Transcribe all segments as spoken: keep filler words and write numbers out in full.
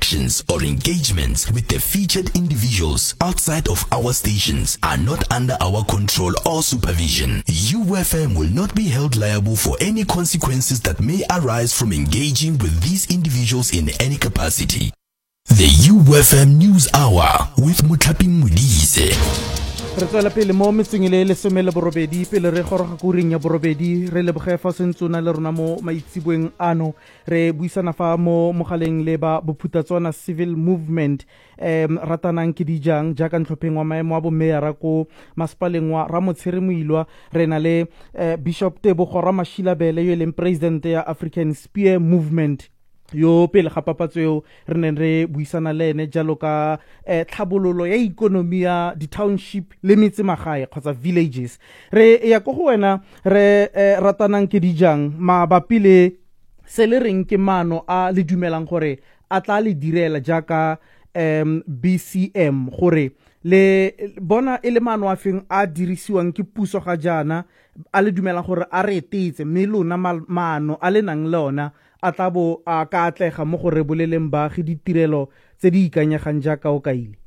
interactions or engagements with the featured individuals outside of our stations are not under our control or supervision. U F M will not be held liable for any consequences that may arise from engaging with these individuals in any capacity. The U F M News Hour with Muthapi Modise. Re tswela pele mo metseng le lesome le borobedi pele re goroga kuring ya borobedi re leboge fa sentsona le rona mo maitsibweng ano re buisana fa mo mogaleng le ba bophutatswana civil movement em ratanang ke dijang jaaka ntlhopheng wa maemo wa bomeara ko masipaleng wa Ramotsheri Moilwa re na le eh, Bishop Tebogo Ramashilabele yo leng president ya African Spear Movement yo pele ga papatso yo re ne re buisana le ene jalo ka eh, tlhabololo ya ikonomi ya di township le metse magae kgotsa villages re ya go go wena re eh, ratanang ke dijang mabapi le se le reng ke mano a le dumelang gore a tla le direla jaaka um, B C M gore le bona e le mano a feng a dirisiwang ke puso ga jana a le dumelang gore a re etetse mme lona mano a le nang le ona a tlabo a ka atlega mo gore boleleng baagi ditirelo tse di ikanyegang jaaka o kaile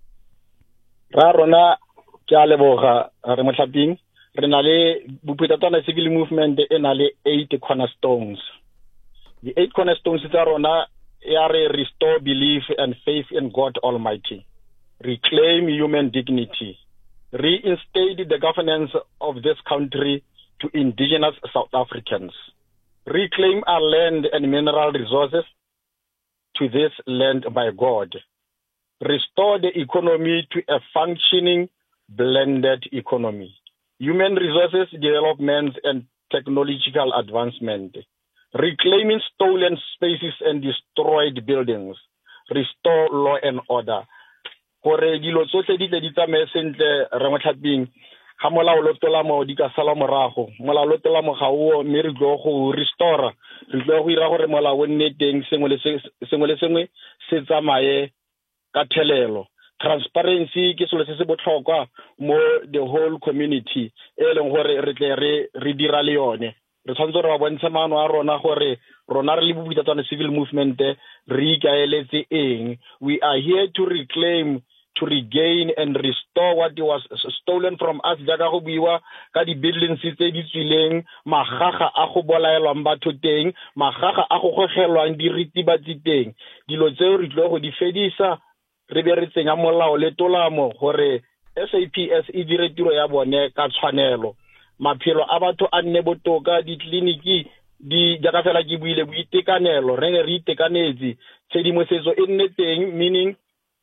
ra rona ke a leboga re motlhaping re na le bophutatswana civil movement e na le eight cornerstones. The eight cornerstones tsa rona ya re restore belief and faith in God Almighty, reclaim human dignity, reinstate the governance of this country to indigenous South Africans, reclaim our land and mineral resources to this land by God, restore the economy to a functioning blended economy, human resources development and technological advancement, reclaiming stolen spaces and destroyed buildings, restore law and order. Gore dilo tsotlhe di tle di tsamaye sentle re motlhaping ga molao lo tolamo di ka sala morago molao lo tolamo ga o mme re tlo go restore re tlo go ira gore molao o nne teng sengwe le sengwe le sengwe se tsamaye ka thelelo. Transparency ke selo se se botlhokwa mo the whole community e leng gore re tle re re dira le yone re tshwanetse re ba bontsha maano a rona gore rona re le bophutatswana civil movement re ikaeletse eng. We are here to reclaim, to regain and restore what was stolen from us jaaka go buiwa ka di buildings tse di tswileng magaga a go bolaelwang batho teng magaga a go gogelwang di ritibatsi teng dilo tseo re tlo go di fedisa re be re tsenya molao le tolamo gore S A P S e dire tiro ya bone ka tshwanelo maphelo a batho a nne botoka di kliniki di jaaka fela ke buile boitekanelo re ne re itekanetse tshedimosetso e nne teng meaning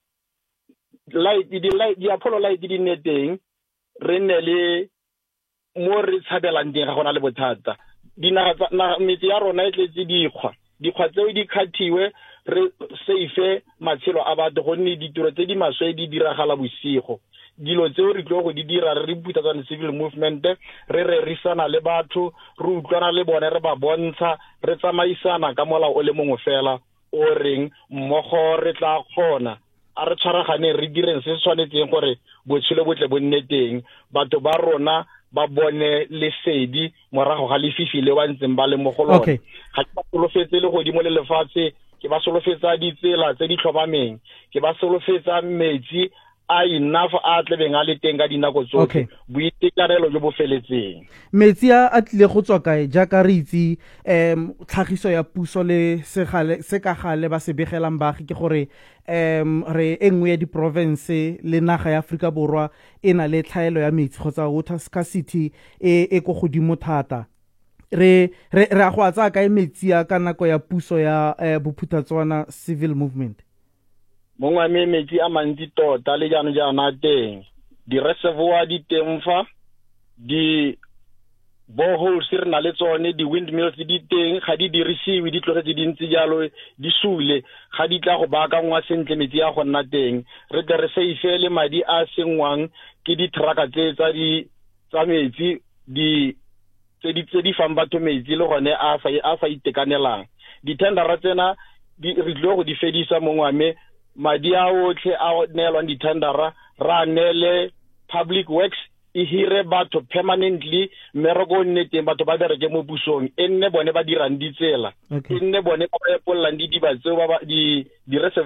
light di light di Apollo light di nne teng re ne le mo re tshabelang teng ga gona le bothata dinaga na metsi ya rona e tletse dikgwa dikgwa tseo di khathiwe re safe matshelo a batho gonne ditiro tse di maswe di diragala bosigo dilo tseo re tlo go di dira re bophutatswana civil movement re re risana le batho re utlwana le bone re ba bontsha re tsamaisana ka molao o le mongwe fela o reng mmogo re tla kgona a re tshwaragane re direng se tshwanetseng gore botshelo botle bo nne teng batho ba rona ba bone lesedi morago ga lefifi le wa ntseng ba le mogolone ga ke ba solofetse le godimo le lefatshe ke ba solofetsa ditsela tse di tlhomameng ke ba solofetsa metsi a enough a tlebeng a le teng ka dinako tsotlhe boitekanelo jo bo feletseng metsi a tlile go tswa kae jaaka re itse em tlhagiso ya puso le segale se ka gale ba se begelang baagi ke gore em re engwe ya di province le naga ya Afrika Borwa e na le tlhaelo ya metsi kgotsa water scarcity e e go godimo thata re re ra go atsa ka metsi ya ka nako ya puso ya eh, bophutatswana civil movement mongwe me metsi a mantsi tota le jana jana teng di reservoir di temfa di boreholes re na le tsone di windmills di teng ga di dirisiwe di tlogetse di ntse jalo di sule ga di tla go baka ngwa sentle metsi ya go nna teng re tle re safe le madi a sengwang ke di truck tse tsa di tsa metsi di tse di tse di fang batho metsi le gone a fa a fa itekanelang di tendera tsena di re tlo go di fedisa mongwame madi a otlhe a neelwang di tendera ra nele public works e hire batho permanently meroko nne teng batho ba bereke mo pusong e nne bone ba dirang ditsela e nne bone ba epollang di diba tseo ba di di